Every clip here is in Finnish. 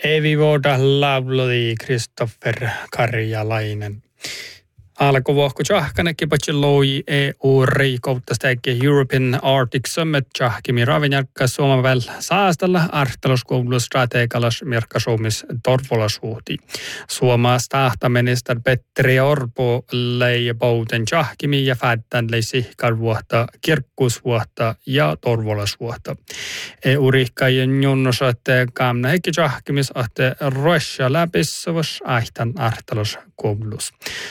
Evi vuoda lauloi Kristoffer Karjalainen. Alkuvuokko tjahkanekin patsi loi EU-riikouttastajake European Arctic Summit tjahkimi ravinjarkka Suomavel saastalla arhteluskoulustrategalas mirkkasuumis torvolasuhti. Suomas tahtaminister Petteri Orpo lei bouten tjahkimi ja fättän lei sihkarvuotta, kirkkusvuotta ja torvolasuhta. EU-riikkaajien junnosat kamna hekki tjahkimis ahte roesja läpissuvus ahtan arhteluskoulus.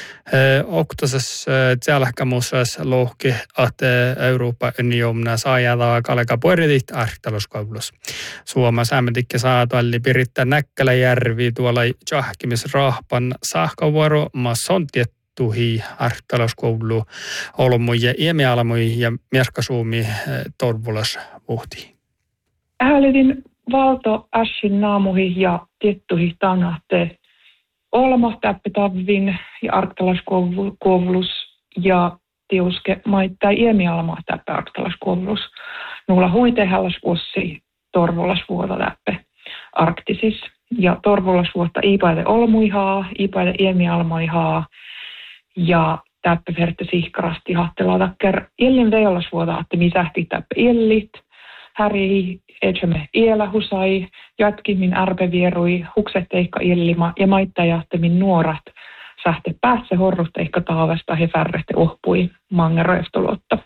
Oktasas tjälkämusas lohki, että Euroopan uniomna saajaa kaleka puoridit arhteluskoulus. Suomas ämmetikke saatualli pirittää Näkkäläjärvi tuolla tjahkimisrahpan sahkavuoro masson tiettuhi arhteluskoulu olmuja iemialamui ja merkkasuumi torvulas vuhti. Häälidin valto ässin naamuhi ja tiettuhi tanahte Olma täppitavvin ja arktalaskoulus ja tiuske maittaa iemialmaa täppä arktalaskoulus. Nulla huitehälläs vuosi torvolasvuota täppä arktisis. Ja torvolasvuotta iipaide olmuihaa, iipaide iemialmoihaa ja täppä verte sihkarasti hattelaa takkar illin veilasvuota, että misähti täppä illit. Häri etsemme ielahusai, jatkimin ärpevierui, huksetteikka illima ja maittajahtamin nuorat sähte päässä horruhteikka taavasta he färrehte ohpui mangeroeftolotta.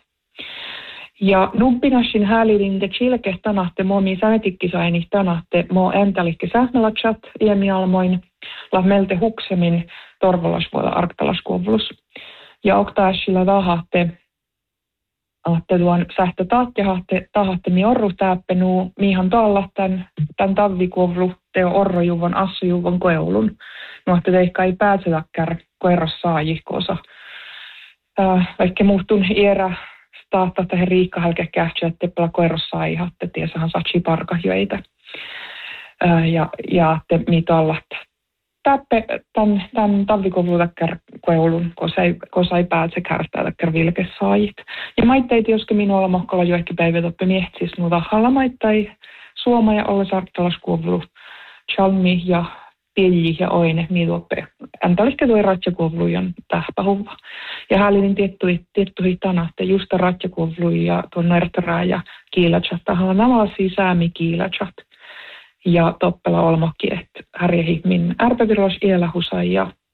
Ja numpinassin häälidin de chilke tanahte momi sänetikkisaini tanahte mo entalikke sähnalatsat iemialmoin la melte huksemin torvolasvuoda arktalaskuovlus. Ja oktaasilla tahahte tuon sähtö tahatte mi orru täppenu mihan taalla tän tavvikuovlu teo orrojuvon assujuvon koeulun. Nuotte teikka ei pääsetäkkär koeros saajikosa. Vaikka muhtun iärä staattaa tähän riikkahälkä kähtsä, että teppälä koeros saajihatte, tiesahan satsi parkahjoita. Ja te mi taalla täppe tämän tavvikoulutäkkär koeulun, kosa ei pääse kärstää täkkär vilkesaajit. Ja maitteiti, joske minulla mohkolla jo ehkä päivät oppe miehtis, mutta halla maittai suoma ja olla sarttalaskuovlu, chalmi ja pilji ja oine, mitä oppe. Äntä olisikin tuo ratjakuovlujan tähpähuva. Ja häälin tiettui tanahte justa ratjakuovlu ja tuon närtärää ja kiilatsat. Tahalla nämä sisäämi kiilatsat. Ja toppela olmokki, että härjehi min ärpävirlos ielahusai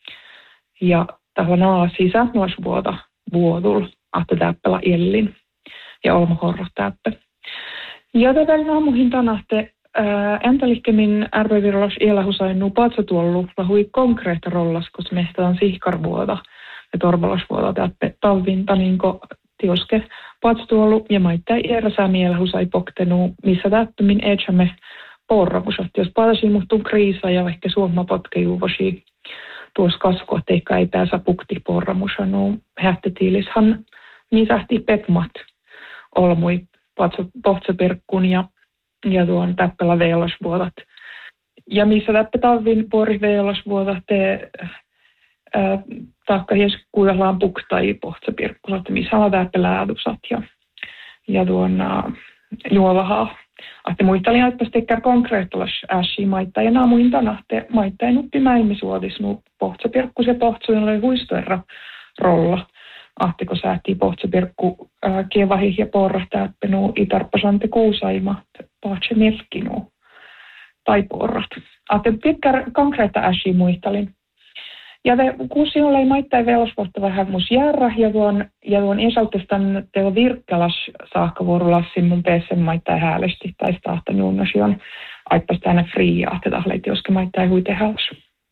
ja tällä naa sisäännuosvuota vuodul, ahte täppela illin ja olmohorro täppä. Ja tätä naamuhin tanahte entalikke min ärpävirlos ielahusai nuu patsatuollu lahui konkreetta rollas, koska meistä on sihkarvuota ja torvalasvuota täppä talvin taninko tioske patsatuollu ja maittaa iäräsää mielahusai poktenu, missä täppä eetsämme porramusat. Jos palasiin muhtuun kriisa ja vaikka suomma potkejuvosi tuossa kasvua, teikka ei pääsä pukti porramusa, no hättetiilishan niin sähti pekmat olmui pohtsapirkkun ja tuon täppälä veilasvuotat. Ja missä täppä talvin puori veilasvuotat te taakka jes kuidellaan puktai pohtsapirkkusat, missä on täppälä äädusat ja tuon juolahaa. Ahte muisteli näyttäisi tekkää konkreettulas äsi maittaa ja naamuin tanahte maittaa nuppi mäimisuotis nu pohtsapirkkus ja pohtsuin oli huistoerra rolla. Ahteko säätii pohtsapirkku kievahi ja porra täppenu itarpasante kuusaima pahtse melkkinu tai porrat. Ahte tekkää konkreetta äsi muistelin. Ja kuusi oli maittain velosvuotta vähän mus järra ja tuon esaltistan teo virkkälas saakkavuorulassin mun peesen maittain häälesti tai stahtan juunnosi on aippas tänne friaa, että tahleit joske maittain huite hälsu.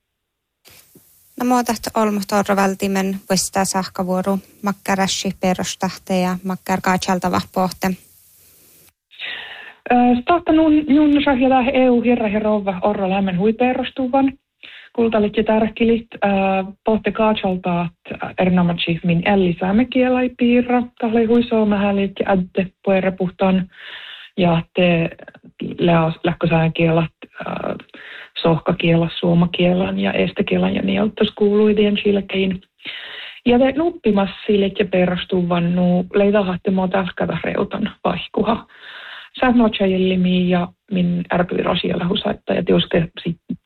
No muuta olmuhtorro vältimen vuosittaa saakkavuoru makkarässi perustahte ja makkar kaatsaltava pohte. Stahtan juunnosi ja EU-hirra ja rouva orro lämmen huipeerostuvan. Kultalit ja tärkilit pohte kaatsaltaat erinomaisesti min ellisäämekielai piirra. Tahlei huisoomähälit ja ädde poerepuhtaan ja te lähkösäänkielat sohkakielas, suomakielan ja estekielan ja nieltäs kuuluidien chilkein. Ja te nuppimassilit ja perustuvan leidahatte mua tähkätä reutan vaihkuha. Sähnotsajillimi ja min ärpyirosiellä husaitta ja tioske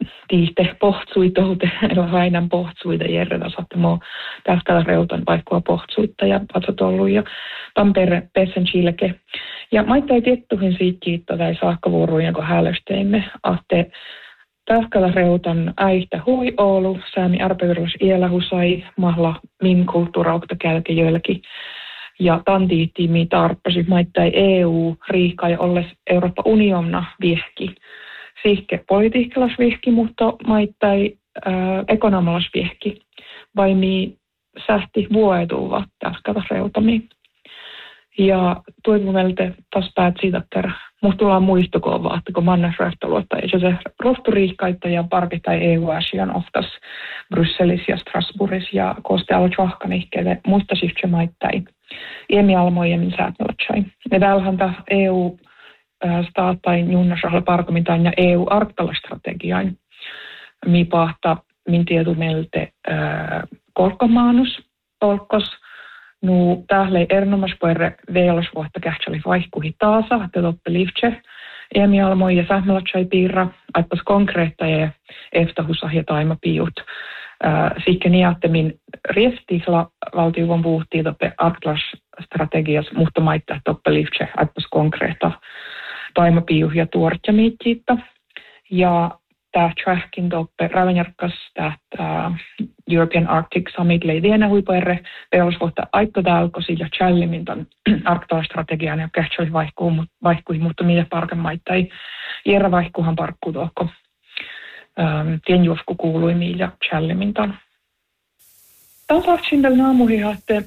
tiihte pohtsuitoute, aina pohtsuita järjetä saatte mua tähkällä reutan vaikkua pohtsuitta ja patsot ollut ja Tampere pessen chilke. Ja maita ei tiettuhin siitä kiittää tai saakkavuoruja, kun häälösteimme, ahte tähkällä reutan äihtä hui Oulu, säämi arpevirus iälä husai, mahla min kulttuuraukta kälke jölki. Ja tantiittiimi tarppasi maittai EU riikka ja olles Euroopan unionna vihki. Sihke politiikkalas vihki, mutta maittai ekonomialas vihki. Vai mi sähti vuoetuva tähkätä reutami. Ja tuivu meiltä taas päät siitä, että musta tullaan muistokovaa, että kun mannes röhtöluotta, ja se rohturiikkaita ja parkit tai EU-asian oftas Brysselis ja Strasbourgis ja kooste alo tjohkanihkeille muistasihke maittai. Iemi almoiemmin säätmelötsai. Ja täällähän tämä EU staatain junnasrahalla parkomitaan ja EU-arktalastrategiain. Mi pahta min tietu meiltä kolkkomaanus, olkos. Nu tähle erinomas puere veilosvuotta kähtseli vaihkuhi taasa, että toppe liftse. Iemi almoi ja säätmelötsai piirra, aippas konkreetta ja eftahusah ja taimapiut. Sikke niattemin riestihla valtiuvon puhuttiin toppe Atlas-strategias, mutta maittaa toppe liftse, aippas konkreetta taimapiuh ja tuortjamiitjiitta. Ja tämä trähkin toppe ravenjarkkas tähtää European Arctic Summit leidienä huipuerre veolosvuotta aitto tälkosi ja challimin tämän Arktala-strategian ja kähtsoli vaihkuihin, mutta mitä parkan maittai. Järä vaihkuhan parkkuu tuokko. Tienjuosku kuului ja challimintan. Tämä tahtsin tällä naamuhi, että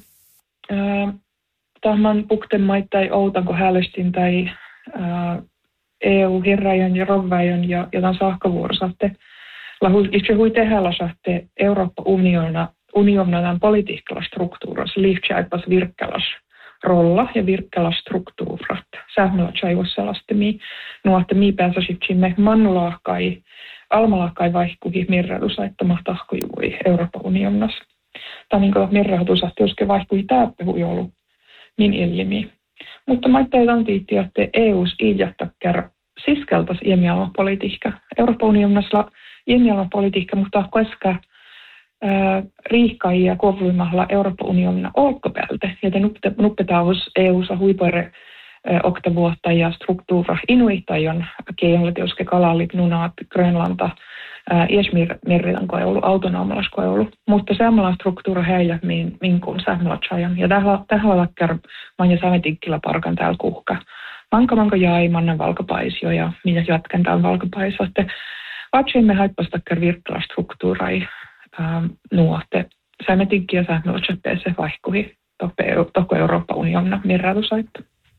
tämän pukten maittai outanko häälestin tai EU-hirrajan ja rovväjön ja tämän saakkavuorosatte. Itse hui tehällä saatte Euroopan uniona tämän politiikkalla struktuurassa liihtsä aipas virkkälas rolla ja virkkälas struktuurat. Sähmällä tjaivossa sellaista nuotte pääsäsitsimme mannulahkai almalahkai vaihkuhi mirraudusaittama tahkojuvui Euroopan unionassa. Tai niin kuin mirraudusahti joskin vaihkuhi täppehui ollut min ilmi. Mutta maitteet on tiitti, että EUs iidjättäkkär siskeltas iemialan politiikka. Euroopan unionissa iemialan politiikka, mutta koska riikkai ja kovluimalla Euroopan unionin olkkopäältä. Joten nuppetaavus EUssa huipuere oktavuotta ja struktuura inuittajan keinoilla, joske kalallit, nunaat, Grönlanta, iesmirritan koulu, autonomialas koulu. Mutta samalla struktuura heillä minkun sähmälatsajan. Ja tähän lakkar manja sametikkillä parkan täällä kuhka. Manka jäi mannen valkapaisio ja minä jatkan täällä valkapaisio. Vatsimme haippastakkar virkkala struktuurai nuotte. Sametikki ja sähmälatsapeeseen vaihkuhi toko Euroopan unionin mirrautusaitta.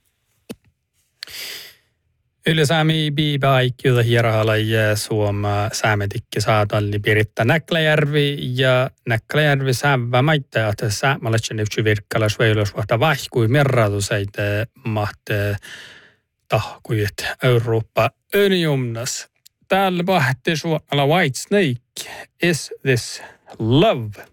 Yle saami biibaikkiuta hierahalla ja Suoma saametikki saatalli Piritta Näkläjärvi ja Näkläjärvi säävä maittaa, että säämälätsän yksi virkkalas veilosvuotta vaihkui mirrautusaita mahte tahkujet Eurooppa unionas. Täällä pahti suolla White Snake, Is This Love?